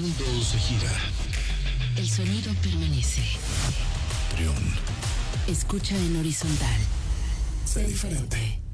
mundo se gira. El sonido permanece. Trión. Escucha en horizontal. Sé diferente.